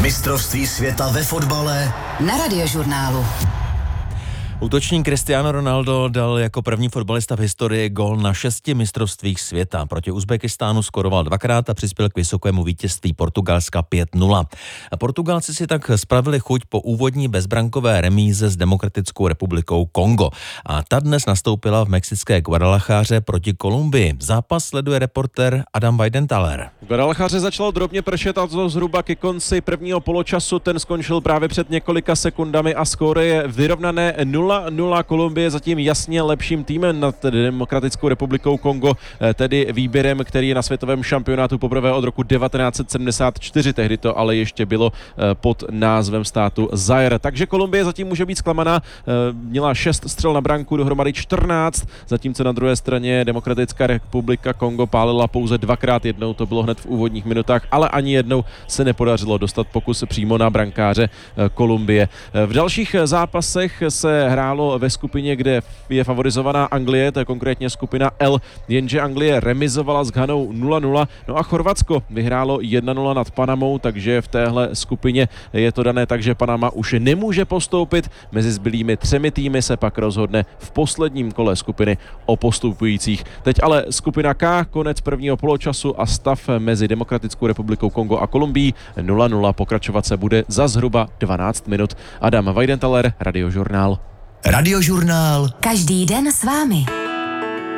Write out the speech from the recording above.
Mistrovství světa ve fotbale na Radiožurnálu. Útočník Cristiano Ronaldo dal jako první fotbalista v historii gól na 6 mistrovstvích světa. Proti Uzbekistánu skoroval 2krát a přispěl k vysokému vítězství Portugalska 5-0. Portugalci si tak spravili chuť po úvodní bezbrankové remíze s Demokratickou republikou Kongo. A ta dnes nastoupila v mexické Guadalajáře proti Kolumbii. Zápas sleduje reportér Adam Weidenthaler. V Guadalajáře začalo drobně pršet a to zhruba ke konci prvního poločasu. Ten skončil právě před několika sekundami a skóre je vyrovnané 0-0. Kolumbie zatím jasně lepším týmem nad Demokratickou republikou Kongo, tedy výběrem, který je na světovém šampionátu poprvé od roku 1974. Tehdy to ale ještě bylo pod názvem státu Zaire. Takže Kolumbie zatím může být zklamaná. Měla 6 střel na branku, dohromady 14, zatímco na druhé straně Demokratická republika Kongo pálila pouze 2krát, jednou to bylo hned v úvodních minutách, ale ani jednou se nepodařilo dostat pokus přímo na brankáře Kolumbie. V dalších zápasech se hrálo ve skupině, kde je favorizovaná Anglie, to je konkrétně skupina L, jenže Anglie remizovala s Ghanou 0-0, no a Chorvatsko vyhrálo 1-0 nad Panamou, takže v téhle skupině je to dané tak, že Panama už nemůže postoupit. Mezi zbylými 3 týmy se pak rozhodne v posledním kole skupiny o postupujících. Teď ale skupina K, konec prvního poločasu a stav mezi Demokratickou republikou Kongo a Kolumbií 0-0. Pokračovat se bude za zhruba 12 minut. Adam Weidenthaler, Radiožurnál. Radiožurnál. Každý den s vámi.